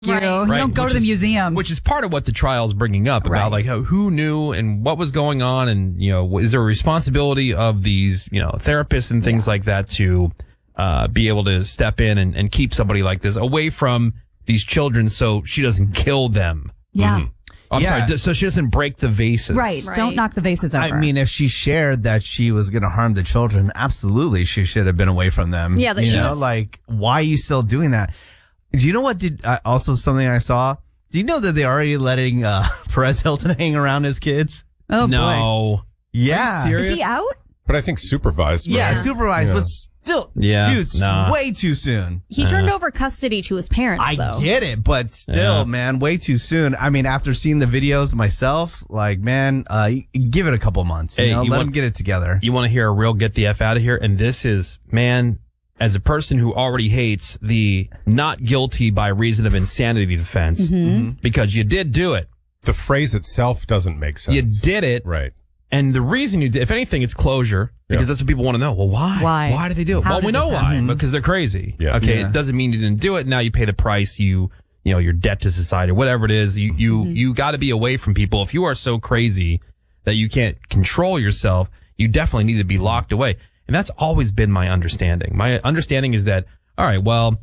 You don't go to the museum. Which is part of what the trial is bringing up about like who knew and what was going on. And, is there a responsibility of these, therapists and things like that to be able to step in and keep somebody like this away from these children so she doesn't kill them. Yeah. Mm-hmm. I'm sorry, so she doesn't break the vases. Right. Don't knock the vases over. I mean, if she shared that she was going to harm the children, absolutely, she should have been away from them. Yeah, that she was... like, why are you still doing that? Do you know what also something I saw? Do you know that they're already letting Perez Hilton hang around his kids? Oh, no. boy. Yeah. Are you serious? Is he out? But I think supervised. Yeah, supervised, but still, dude, way too soon. He turned over custody to his parents, though. I get it, but still, man, way too soon. I mean, after seeing the videos myself, like, man, give it a couple months. Let them get it together. You want to hear a real get the F out of here? And this is, man, as a person who already hates the not guilty by reason of insanity defense, because you did do it. The phrase itself doesn't make sense. You did it. Right. And the reason you did, if anything, it's closure, because that's what people want to know. Well, why? Why? Why did they do it? How Well, we did know this why. happen? Because they're crazy. Yeah. Okay. Yeah. It doesn't mean you didn't do it. Now you pay the price. Your debt to society, whatever it is. You got to be away from people. If you are so crazy that you can't control yourself, you definitely need to be locked away. And that's always been my understanding. My understanding is that, all right, well,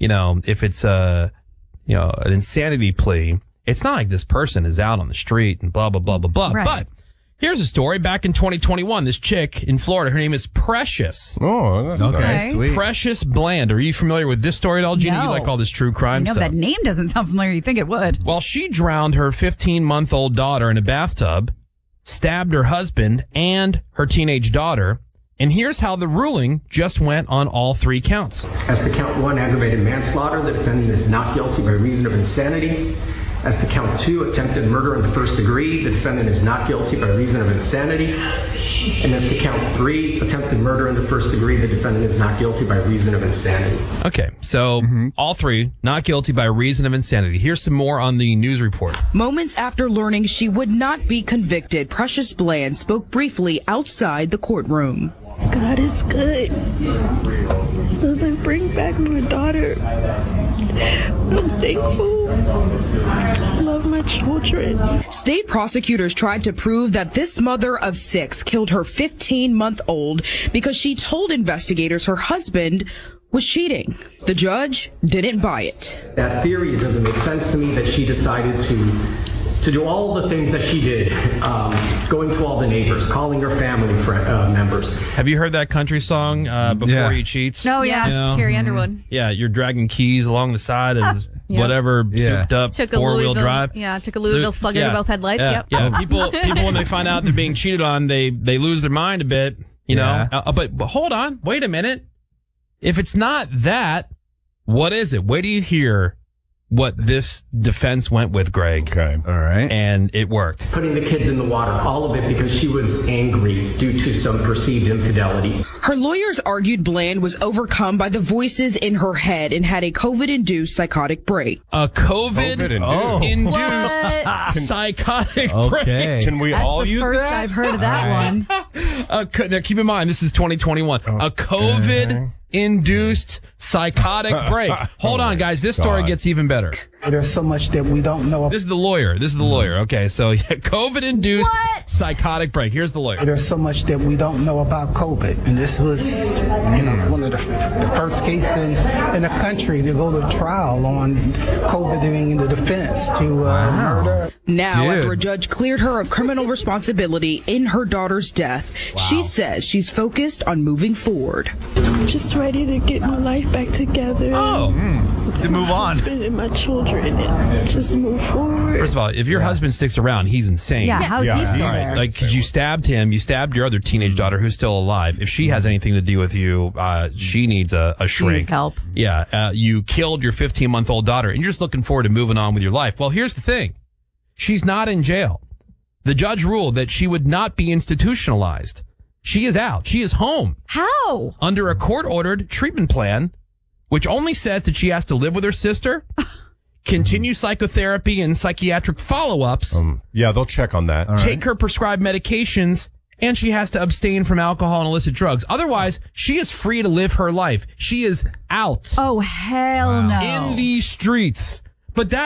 if it's an insanity plea, it's not like this person is out on the street and blah, blah, blah, blah, blah. Right. But here's a story. Back in 2021, this chick in Florida, her name is Precious. Oh, that's nice. Sweet. Precious Bland. Are you familiar with this story at all, Gina? No. You like all this true crime No, stuff. that name doesn't sound familiar. You think it would. Well, she drowned her 15-month-old daughter in a bathtub, stabbed her husband and her teenage daughter, and here's how the ruling just went on all three counts. As to count 1, aggravated manslaughter, the defendant is not guilty by reason of insanity. As to count 2, attempted murder in the first degree, the defendant is not guilty by reason of insanity. And as to count 3, attempted murder in the first degree, the defendant is not guilty by reason of insanity. Okay, so all three, not guilty by reason of insanity. Here's some more on the news report. Moments after learning she would not be convicted, Precious Bland spoke briefly outside the courtroom. God is good. This doesn't bring back my daughter. I'm thankful. I love my children. State prosecutors tried to prove that this mother of 6 killed her 15-month-old because she told investigators her husband was cheating. The judge didn't buy it. That theory, it doesn't make sense to me that she decided to do all the things that she did, going to all the neighbors, calling her family members. Have you heard that country song, Before He Cheats? Oh, yes, Carrie Underwood. Yeah, you're dragging keys along the side of his whatever souped up Took a four-wheel Louisville, drive. Yeah, took a Louisville Slugger to both headlights. Yeah. People when they find out they're being cheated on, they lose their mind a bit, know. But hold on, wait a minute. If it's not that, what is it? Wait till you hear what this defense went with, Greg. Okay. All right. And it worked. Putting the kids in the water, all of it because she was angry due to some perceived infidelity. Her lawyers argued Bland was overcome by the voices in her head and had a COVID-induced psychotic break. A COVID-induced psychotic break. Can we all use First that? I've heard of that one. Now, keep in mind, this is 2021. A COVID-induced psychotic break. Hold on, guys. This story gets even better. There's so much that we don't know. This is the lawyer. Okay, so COVID-induced psychotic break. Here's the lawyer. There's so much that we don't know about COVID. And this was, one of the first cases in the country to go to trial on COVID being the defense to murder. Now, after a judge cleared her of criminal responsibility in her daughter's death, she says she's focused on moving forward. I'm just ready to get my life back together. To move on. My husband and my children, and just move forward. First of all, if your husband sticks around, he's insane. Yeah, how's he still there? Like, because you stabbed him, you stabbed your other teenage daughter who's still alive. If she has anything to do with you, she needs a shrink. She needs help. Yeah, you killed your 15-month-old daughter, and you're just looking forward to moving on with your life. Well, here's the thing. She's not in jail. The judge ruled that she would not be institutionalized. She is out. She is home. How? Under a court-ordered treatment plan, which only says that she has to live with her sister, continue psychotherapy and psychiatric follow-ups. They'll check on that. Take her prescribed medications, and she has to abstain from alcohol and illicit drugs. Otherwise, she is free to live her life. She is out. Oh, hell no. In these streets. But